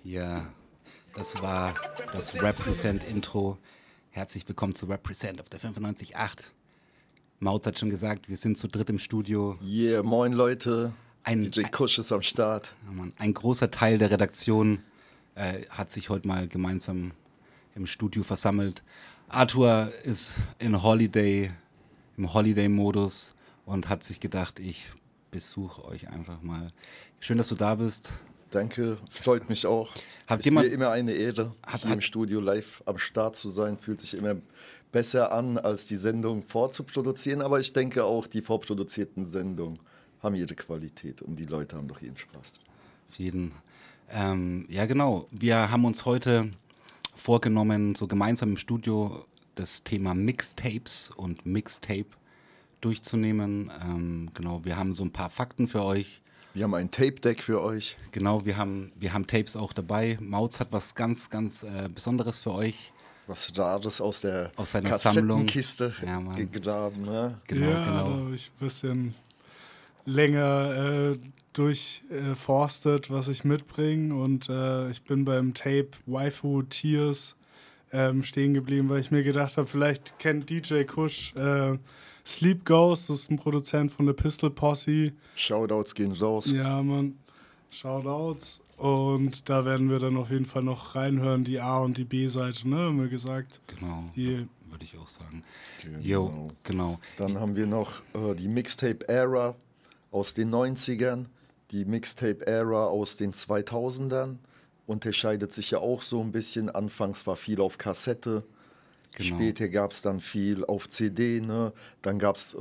Ja, das war das Represent-Intro. Herzlich willkommen zu Represent auf der 95.8. Mautz hat schon gesagt, wir sind zu dritt im Studio. Yeah, moin Leute, DJ Kusch ist am Start. Ein großer Teil der Redaktion hat sich heute mal gemeinsam im Studio versammelt. Arthur ist im Holiday-Modus und hat sich gedacht, ich besuche euch einfach mal. Schön, dass du da bist. Danke, freut mich auch. Ist mir immer eine Ehre, hier im Studio live am Start zu sein. Fühlt sich immer besser an, als die Sendung vorzuproduzieren. Aber ich denke auch, die vorproduzierten Sendungen haben ihre Qualität und die Leute haben doch ihren Spaß. Auf jeden. Ja, genau. Wir haben uns heute vorgenommen, so gemeinsam im Studio das Thema Mixtapes und Mixtape durchzunehmen. Genau, wir haben so ein paar Fakten für euch. Wir haben ein Tape-Deck für euch. Genau, wir haben Tapes auch dabei. Mautz hat was ganz, ganz Besonderes für euch. Was Rares aus seiner Kassettenkiste Sammlung. Gegraben. Ne? Genau. Da habe ich ein bisschen länger durchforstet, was ich mitbringe. Und ich bin beim Tape Waifu Tears stehen geblieben, weil ich mir gedacht habe, vielleicht kennt DJ Kusch Sleep Ghost, das ist ein Produzent von der Pistol Posse. Shoutouts gehen raus. Ja, Mann. Shoutouts. Und da werden wir dann auf jeden Fall noch reinhören, die A- und die B-Seite, ne, haben wir gesagt. Genau, würde ich auch sagen. Genau. Dann haben wir noch die Mixtape-Ära aus den 90ern, die Mixtape-Ära aus den 2000ern. Unterscheidet sich ja auch so ein bisschen. Anfangs war viel auf Kassette. Genau. Später gab es dann viel auf CD, ne? Dann gab es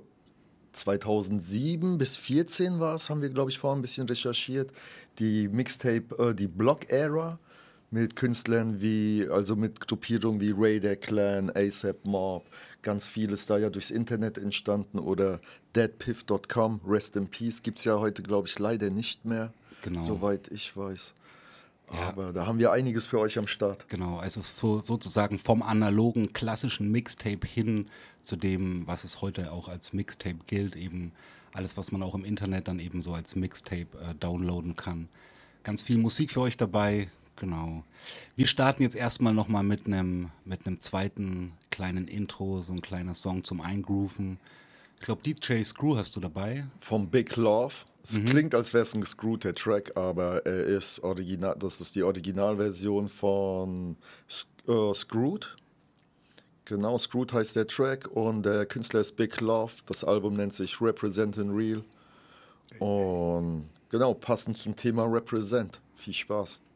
2007 bis 2014 war es, haben wir, glaube ich, vorhin ein bisschen recherchiert, die Mixtape, die Block-Ära mit Künstlern mit Gruppierungen wie Raider Clan, ASAP Mob, ganz vieles da ja durchs Internet entstanden oder deadpiff.com, Rest in Peace, gibt es ja heute, glaube ich, leider nicht mehr, soweit ich weiß. Ja. Aber da haben wir einiges für euch am Start. Genau, also sozusagen vom analogen, klassischen Mixtape hin zu dem, was es heute auch als Mixtape gilt, eben alles, was man auch im Internet dann eben so als Mixtape downloaden kann. Ganz viel Musik für euch dabei, genau. Wir starten jetzt erstmal nochmal mit einem zweiten kleinen Intro, so ein kleiner Song zum Eingrooven. Ich glaube, DJ Screw hast du dabei. Vom Big Love. Es klingt, als wäre es ein gescrewter Track, aber er ist original. Das ist die Originalversion von Screwed. Genau, Screwed heißt der Track und der Künstler ist Big Love. Das Album nennt sich Representin' Real. Und genau, passend zum Thema Represent. Viel Spaß.